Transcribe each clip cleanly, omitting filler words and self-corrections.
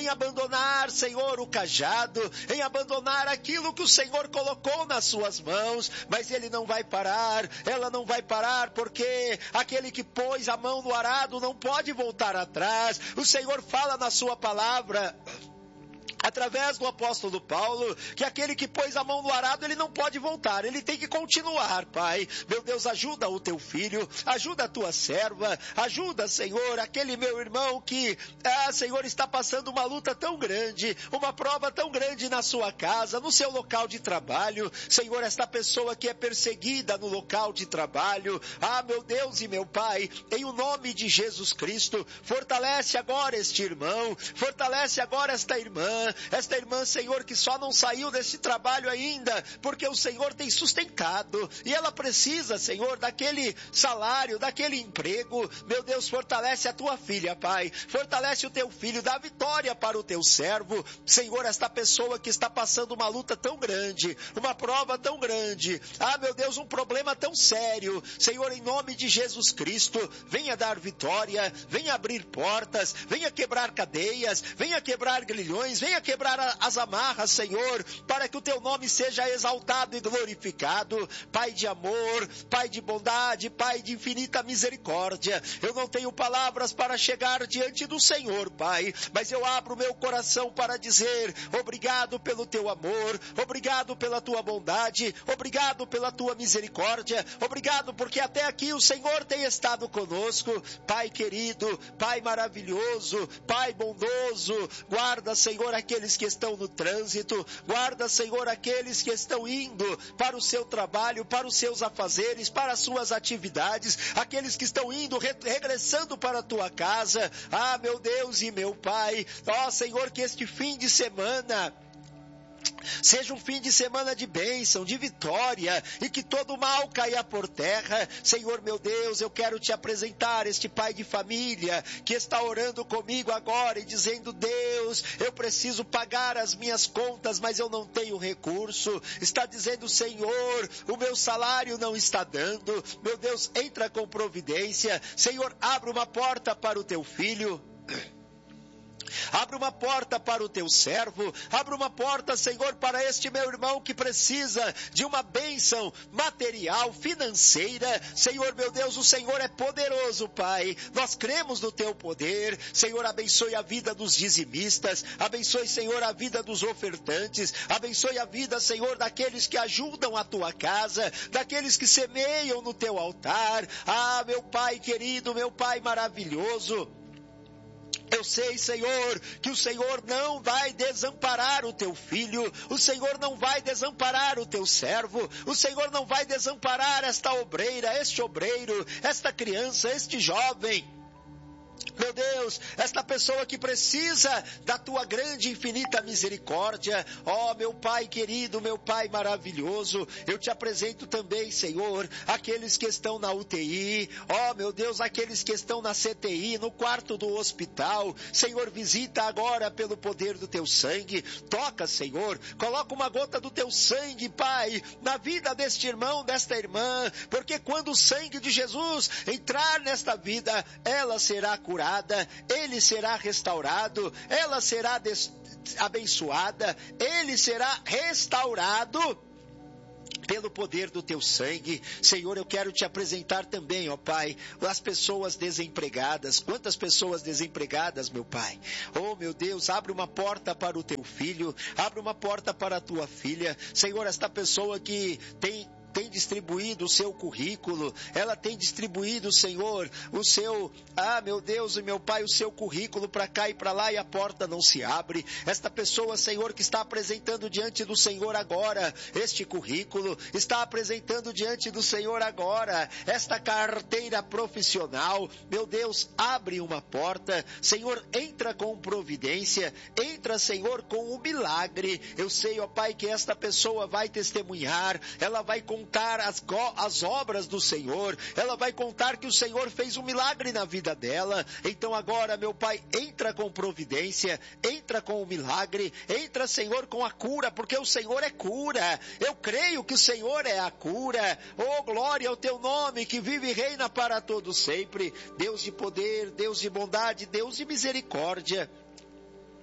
em abandonar, Senhor, o cajado, em abandonar aquilo que o Senhor colocou nas suas mãos, mas ele não vai parar, ela não vai parar, porque aquele que pôs a mão no arado não pode voltar atrás. O Senhor fala na sua palavra, através do apóstolo Paulo, que aquele que pôs a mão no arado, ele não pode voltar, ele tem que continuar, Pai. Meu Deus, ajuda o teu filho, ajuda a tua serva, ajuda, Senhor, aquele meu irmão que, Senhor, está passando uma luta tão grande, uma prova tão grande na sua casa, no seu local de trabalho. Senhor, esta pessoa que é perseguida no local de trabalho, meu Deus e meu Pai, em o nome de Jesus Cristo, fortalece agora este irmão, fortalece agora esta irmã, Senhor, que só não saiu desse trabalho ainda, porque o Senhor tem sustentado, e ela precisa, Senhor, daquele salário, daquele emprego. Meu Deus, fortalece a tua filha, Pai, fortalece o teu filho, dá vitória para o teu servo, Senhor, esta pessoa que está passando uma luta tão grande, uma prova tão grande, meu Deus, um problema tão sério, Senhor, em nome de Jesus Cristo, venha dar vitória, venha abrir portas, venha quebrar cadeias, venha quebrar grilhões, venha quebrar as amarras, Senhor, para que o teu nome seja exaltado e glorificado. Pai de amor, Pai de bondade, Pai de infinita misericórdia, eu não tenho palavras para chegar diante do Senhor, Pai, mas eu abro meu coração para dizer obrigado pelo teu amor, obrigado pela tua bondade, obrigado pela tua misericórdia, obrigado porque até aqui o Senhor tem estado conosco. Pai querido, Pai maravilhoso, Pai bondoso, guarda, Senhor, aqueles que estão no trânsito, guarda, Senhor, aqueles que estão indo para o seu trabalho, para os seus afazeres, para as suas atividades, aqueles que estão indo, regressando para a tua casa. Meu Deus e meu Pai, Senhor, que este fim de semana seja um fim de semana de bênção, de vitória, e que todo mal caia por terra. Senhor meu Deus, eu quero te apresentar este pai de família que está orando comigo agora e dizendo: Deus, eu preciso pagar as minhas contas, mas eu não tenho recurso. Está dizendo: Senhor, o meu salário não está dando. Meu Deus, entra com providência. Senhor, abre uma porta para o teu filho. Abre uma porta para o teu servo, abre uma porta, Senhor, para este meu irmão que precisa de uma bênção material, financeira. Senhor meu Deus, o Senhor é poderoso, Pai, nós cremos no teu poder. Senhor, abençoe a vida dos dizimistas, abençoe, Senhor, a vida dos ofertantes, abençoe a vida, Senhor, daqueles que ajudam a tua casa, daqueles que semeiam no teu altar. Meu Pai querido, meu Pai maravilhoso, eu sei, Senhor, que o Senhor não vai desamparar o teu filho, o Senhor não vai desamparar o teu servo, o Senhor não vai desamparar esta obreira, este obreiro, esta criança, este jovem. Meu Deus, esta pessoa que precisa da tua grande e infinita misericórdia. Meu Pai querido, meu Pai maravilhoso, eu te apresento também, Senhor, aqueles que estão na UTI, meu Deus, aqueles que estão na CTI, no quarto do hospital. Senhor, visita agora pelo poder do teu sangue, toca, Senhor, coloca uma gota do teu sangue, Pai, na vida deste irmão, desta irmã, porque quando o sangue de Jesus entrar nesta vida, ela será curada, ele será restaurado, ela será abençoada, ele será restaurado pelo poder do teu sangue. Senhor, eu quero te apresentar também, Pai, as pessoas desempregadas. Quantas pessoas desempregadas, meu Pai? Meu Deus, abre uma porta para o teu filho, abre uma porta para a tua filha. Senhor, esta pessoa que tem distribuído o seu currículo, ela tem distribuído, Senhor, o seu, meu Deus e meu Pai, o seu currículo para cá e para lá e a porta não se abre. Esta pessoa, Senhor, que está apresentando diante do Senhor agora este currículo, está apresentando diante do Senhor agora esta carteira profissional. Meu Deus, abre uma porta, Senhor, entra com providência, entra, Senhor, com um milagre. Eu sei, Pai, que esta pessoa vai testemunhar, ela vai contar as obras do Senhor, ela vai contar que o Senhor fez um milagre na vida dela. Então agora, meu Pai, entra com providência, entra com o milagre, entra, Senhor, com a cura, porque o Senhor é cura. Eu creio que o Senhor é a cura. Glória ao teu nome, que vive e reina para todo sempre. Deus de poder, Deus de bondade, Deus de misericórdia.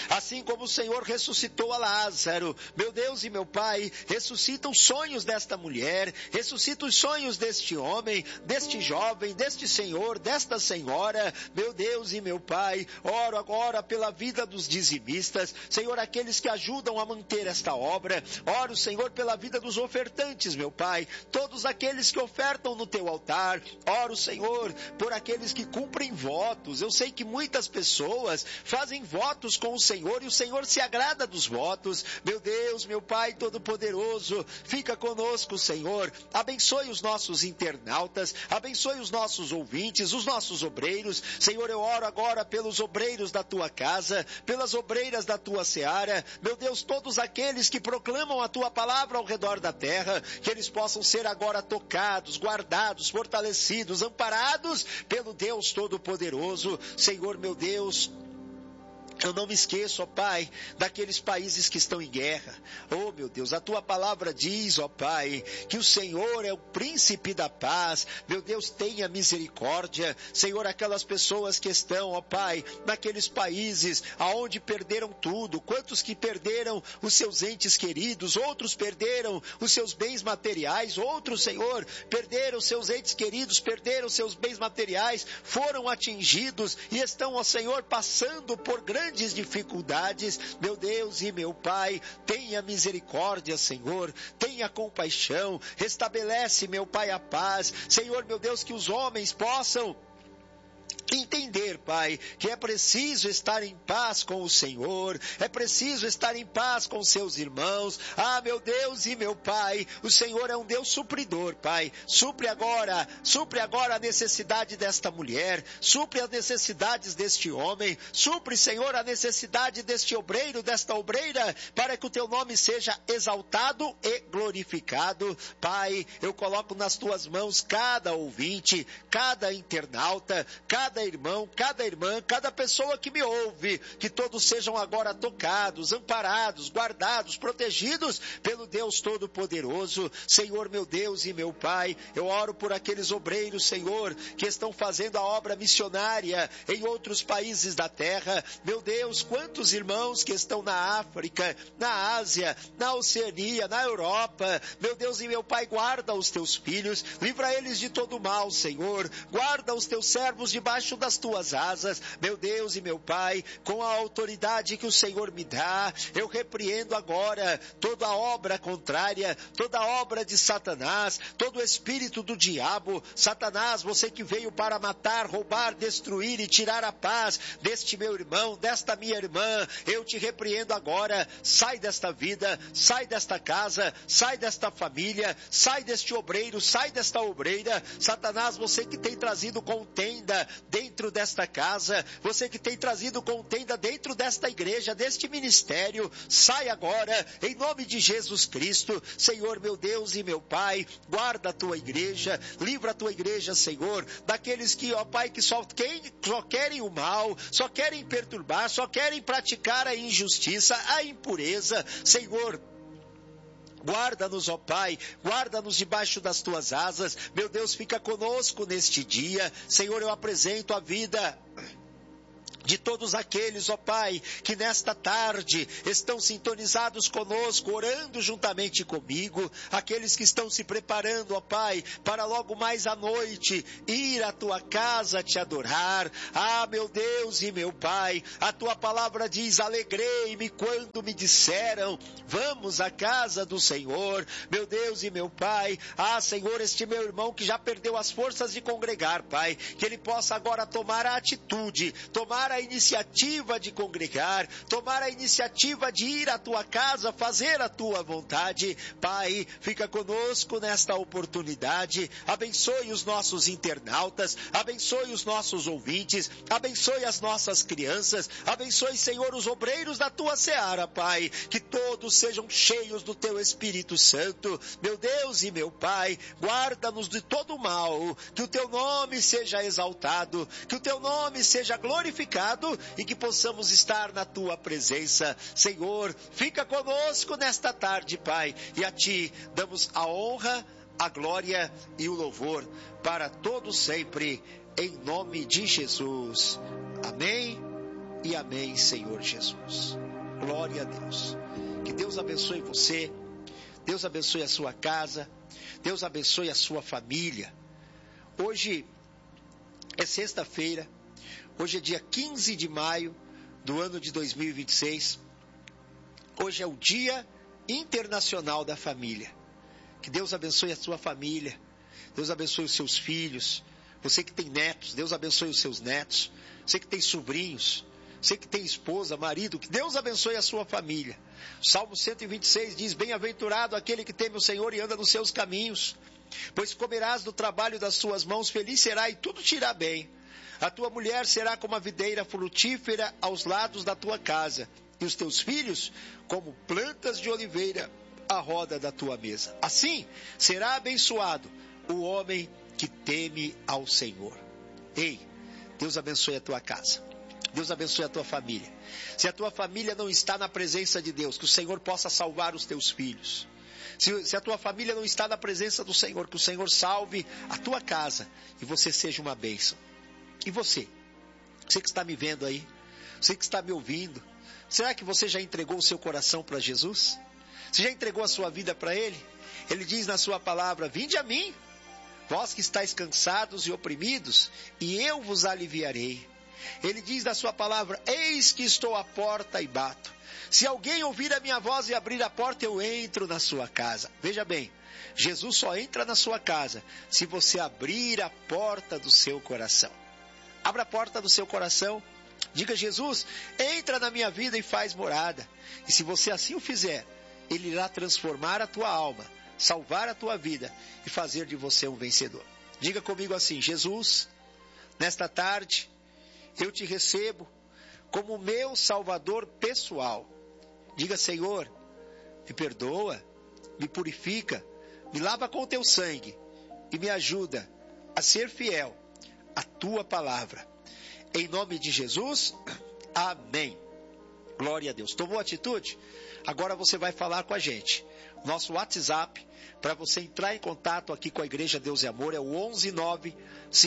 assim como o Senhor ressuscitou a Lázaro. Meu Deus e meu Pai, ressuscita os sonhos desta mulher, ressuscita os sonhos deste homem, deste jovem, deste senhor, desta senhora. Meu Deus e meu Pai, oro agora pela vida dos dizimistas, Senhor, aqueles que ajudam a manter esta obra. Oro, Senhor, pela vida dos ofertantes, meu Pai, todos aqueles que ofertam no teu altar. Oro, Senhor, por aqueles que cumprem votos. Eu sei que muitas pessoas fazem votos com o Senhor e o Senhor se agrada dos votos. Meu Deus, meu Pai Todo-Poderoso, fica conosco, Senhor. Abençoe os nossos internautas, abençoe os nossos ouvintes, os nossos obreiros. Senhor, eu oro agora pelos obreiros da tua casa, pelas obreiras da tua seara. Meu Deus, todos aqueles que proclamam a tua palavra ao redor da terra, que eles possam ser agora tocados, guardados, fortalecidos, amparados pelo Deus Todo-Poderoso. Senhor, meu Deus, eu não me esqueço, ó Pai, daqueles países que estão em guerra. Oh, meu Deus, a Tua palavra diz, ó Pai, que o Senhor é o príncipe da paz. Meu Deus, tenha misericórdia. Senhor, aquelas pessoas que estão, ó Pai, naqueles países aonde perderam tudo. Quantos que perderam os seus entes queridos, outros perderam os seus bens materiais, outros, Senhor, perderam os seus entes queridos, perderam os seus bens materiais, foram atingidos e estão, ó Senhor, passando por grandes dificuldades. Meu Deus e meu Pai, tenha misericórdia, Senhor, tenha compaixão, restabelece, meu Pai, a paz. Senhor, meu Deus, que os homens possam entender, Pai, que é preciso estar em paz com o Senhor, é preciso estar em paz com seus irmãos. Ah, meu Deus e meu Pai, o Senhor é um Deus supridor, Pai. Supre agora a necessidade desta mulher, supre as necessidades deste homem, supre, Senhor, a necessidade deste obreiro, desta obreira, para que o teu nome seja exaltado e glorificado. Pai, eu coloco nas tuas mãos cada ouvinte, cada internauta, cada irmão, cada irmã, cada pessoa que me ouve, que todos sejam agora tocados, amparados, guardados, protegidos pelo Deus Todo-Poderoso. Senhor, meu Deus e meu Pai, eu oro por aqueles obreiros, Senhor, que estão fazendo a obra missionária em outros países da terra. Meu Deus, quantos irmãos que estão na África, na Ásia, na Oceania, na Europa. Meu Deus e meu Pai, guarda os teus filhos, livra eles de todo mal, Senhor, guarda os teus servos debaixo das tuas asas. Meu Deus e meu Pai, com a autoridade que o Senhor me dá, eu repreendo agora toda obra contrária, toda obra de Satanás, todo espírito do diabo. Satanás, você que veio para matar, roubar, destruir e tirar a paz deste meu irmão, desta minha irmã, eu te repreendo agora. Sai desta vida, sai desta casa, sai desta família, sai deste obreiro, sai desta obreira. Satanás, você que tem trazido contenda dentro desta casa, você que tem trazido contenda dentro desta igreja, deste ministério, sai agora, em nome de Jesus Cristo. Senhor, meu Deus e meu Pai, guarda a tua igreja, livra a tua igreja, Senhor, daqueles que, ó Pai, que só querem o mal, só querem perturbar, só querem praticar a injustiça, a impureza. Senhor, guarda-nos, ó Pai, guarda-nos debaixo das tuas asas. Meu Deus, fica conosco neste dia. Senhor, eu apresento a vida de todos aqueles, ó Pai, que nesta tarde estão sintonizados conosco, orando juntamente comigo, aqueles que estão se preparando, ó Pai, para logo mais à noite ir à tua casa te adorar. Ah, meu Deus e meu Pai, a tua palavra diz: alegrei-me quando me disseram, vamos à casa do Senhor. Meu Deus e meu Pai, ah, Senhor, este meu irmão que já perdeu as forças de congregar, Pai, que ele possa agora tomar a atitude, tomar a iniciativa de congregar, tomar a iniciativa de ir à tua casa, fazer a tua vontade. Pai, fica conosco nesta oportunidade, abençoe os nossos internautas, abençoe os nossos ouvintes, abençoe as nossas crianças, abençoe, Senhor, os obreiros da tua seara, Pai, que todos sejam cheios do teu Espírito Santo. Meu Deus e meu Pai, guarda-nos de todo o mal, que o teu nome seja exaltado, que o teu nome seja glorificado e que possamos estar na tua presença. Senhor, fica conosco nesta tarde, Pai, e a ti damos a honra, a glória e o louvor para todos sempre, em nome de Jesus. Amém e amém, Senhor Jesus. Glória a Deus. Que Deus abençoe você, Deus abençoe a sua casa, Deus abençoe a sua família. Hoje é sexta-feira, hoje é dia 15 de maio do ano de 2026. Hoje é o Dia Internacional da Família. Que Deus abençoe a sua família, Deus abençoe os seus filhos. Você que tem netos, Deus abençoe os seus netos. Você que tem sobrinhos, você que tem esposa, marido, que Deus abençoe a sua família. Salmo 126 diz: bem-aventurado aquele que teme o Senhor e anda nos seus caminhos. Pois comerás do trabalho das suas mãos, feliz será e tudo te irá bem. A tua mulher será como a videira frutífera aos lados da tua casa, e os teus filhos como plantas de oliveira à roda da tua mesa. Assim será abençoado o homem que teme ao Senhor. Ei, Deus abençoe a tua casa. Deus abençoe a tua família. Se a tua família não está na presença de Deus, que o Senhor possa salvar os teus filhos. Se a tua família não está na presença do Senhor, que o Senhor salve a tua casa e você seja uma bênção. E você que está me vendo aí, você que está me ouvindo, será que você já entregou o seu coração para Jesus? Você já entregou a sua vida para Ele? Ele diz na sua palavra: vinde a mim, vós que estáis cansados e oprimidos, e eu vos aliviarei. Ele diz na sua palavra: eis que estou à porta e bato. Se alguém ouvir a minha voz e abrir a porta, eu entro na sua casa. Veja bem, Jesus só entra na sua casa se você abrir a porta do seu coração. Abra a porta do seu coração, diga: Jesus, entra na minha vida e faz morada. E se você assim o fizer, Ele irá transformar a tua alma, salvar a tua vida e fazer de você um vencedor. Diga comigo assim: Jesus, nesta tarde, eu te recebo como meu Salvador pessoal. Diga: Senhor, me perdoa, me purifica, me lava com o teu sangue e me ajuda a ser fiel à tua palavra. Em nome de Jesus, amém. Glória a Deus. Tomou atitude? Agora você vai falar com a gente. Nosso WhatsApp, para você entrar em contato aqui com a Igreja Deus e Amor, é o 119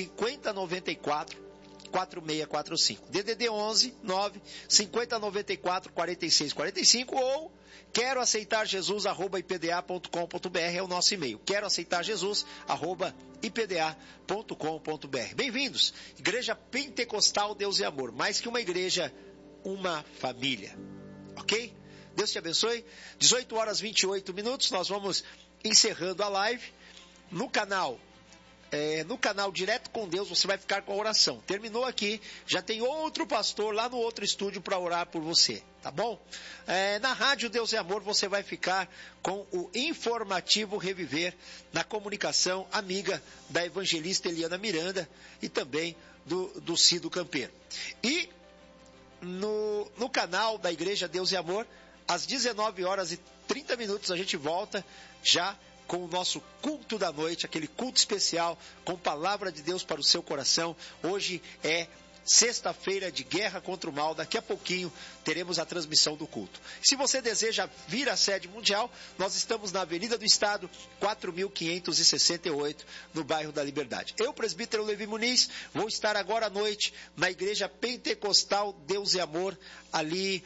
5094 4645. DDD 11 9 5094 4645 ou quero aceitar Jesus @ipda.com.br é o nosso e-mail. Quero aceitar Jesus @ipda.com.br. Bem-vindos, Igreja Pentecostal Deus e Amor, mais que uma igreja, uma família. Ok? Deus te abençoe. 18 horas 28 minutos, nós vamos encerrando a live. No canal Direto com Deus, você vai ficar com a oração. Terminou aqui, já tem outro pastor lá no outro estúdio para orar por você, tá bom? Na Rádio Deus é Amor, você vai ficar com o informativo Reviver, na comunicação amiga da evangelista Eliana Miranda e também do Cido Campeiro. E no canal da Igreja Deus e Amor, às 19 horas e 30 minutos, a gente volta já com o nosso culto da noite, aquele culto especial com palavra de Deus para o seu coração. Hoje é sexta-feira de guerra contra o mal. Daqui a pouquinho teremos a transmissão do culto. Se você deseja vir à sede mundial, nós estamos na Avenida do Estado, 4568, no bairro da Liberdade. Eu, presbítero Levi Muniz, vou estar agora à noite na Igreja Pentecostal Deus e Amor, ali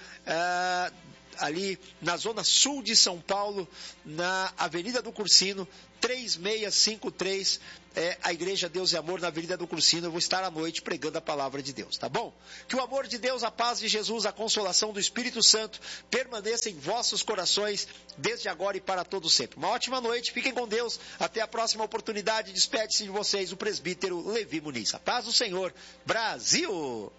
na zona sul de São Paulo, na Avenida do Cursino, 3653, a Igreja Deus e Amor, na Avenida do Cursino. Eu vou estar à noite pregando a palavra de Deus, tá bom? Que o amor de Deus, a paz de Jesus, a consolação do Espírito Santo permaneça em vossos corações, desde agora e para todo sempre. Uma ótima noite, fiquem com Deus, até a próxima oportunidade. Despede-se de vocês o presbítero Levi Muniz. A paz do Senhor, Brasil!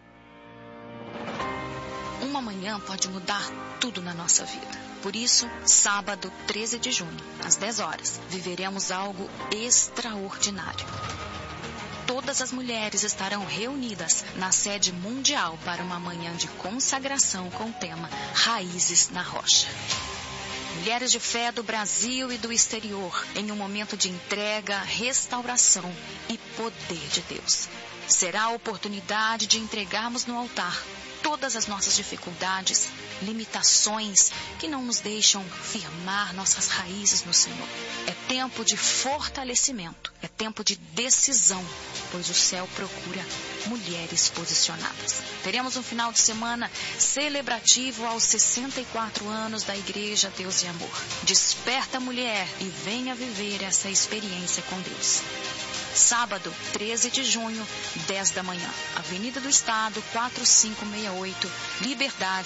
Uma manhã pode mudar tudo na nossa vida. Por isso, sábado 13 de junho, às 10 horas, viveremos algo extraordinário. Todas as mulheres estarão reunidas na sede mundial para uma manhã de consagração com o tema Raízes na Rocha. Mulheres de fé do Brasil e do exterior, em um momento de entrega, restauração e poder de Deus. Será a oportunidade de entregarmos no altar todas as nossas dificuldades, limitações que não nos deixam firmar nossas raízes no Senhor. É tempo de fortalecimento, é tempo de decisão, pois o céu procura mulheres posicionadas. Teremos um final de semana celebrativo aos 64 anos da Igreja Deus e Amor. Desperta, mulher, e venha viver essa experiência com Deus. Sábado, 13 de junho, 10 da manhã. Avenida do Estado, 4568, Liberdade,